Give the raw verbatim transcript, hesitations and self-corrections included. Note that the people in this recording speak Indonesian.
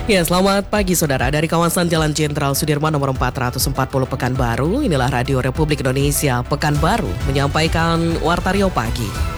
Ya, selamat pagi saudara. Dari kawasan Jalan Jenderal Sudirman nomor empat ratus empat puluh Pekanbaru, inilah Radio Republik Indonesia Pekanbaru menyampaikan Warta Rio Pagi.